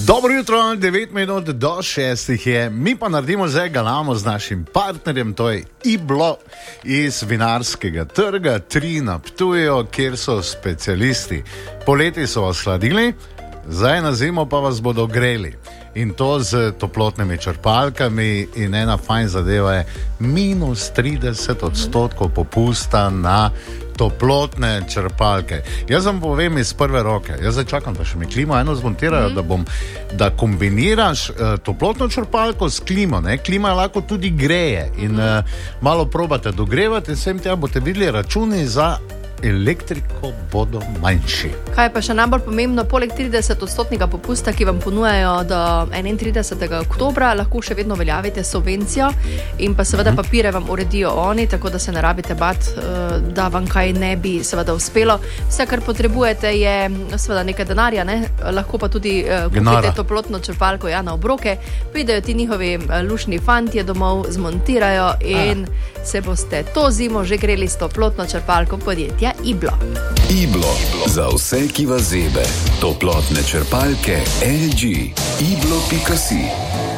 Dobro jutro, 9 minut do 6 je, mi pa naredimo zdaj galamo z našim partnerjem, to je Iblo iz vinarskega trga 3 na Ptuju, kjer so specialisti. Poleti so vas hladili, zdaj na zimo pa vas bodo greli. In to z toplotnimi črpalkami in ena fajn zadeva je minus 30% popusta na toplotne črpalke. Jaz vam povem iz prve roke, jaz zdaj čakam, da še mi klimo eno zmontirajo, da kombiniraš toplotno črpalko s klimo, ne? Klima lahko tudi greje in malo probate dogrevati in vsem tega boste videli, računi za elektriko bodo manjši. Kaj pa še najbolj pomembno, poleg 30% popusta, ki vam ponujajo do 31. oktobra, lahko še vedno veljavite subvencijo in pa seveda papire vam uredijo oni, tako da se ne rabite bati, da vam kaj ne bi seveda uspelo. Vse, kar potrebujete, je seveda nekaj denarja, ne? Lahko pa tudi kupite toplotno črpalko na obroke, pridejo ti njihovi lušni fantje domov, zmontirajo in se boste to zimo že greli s toplotno črpalko podjetja Iblo. Iblo. Za vse, ki vas zebe. Toplotne črpalke LG. Iblo.si